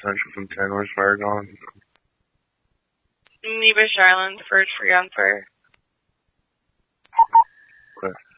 Potential from 10. Where's Fire gone? Nebish Island, Forge for Gunfire. Okay.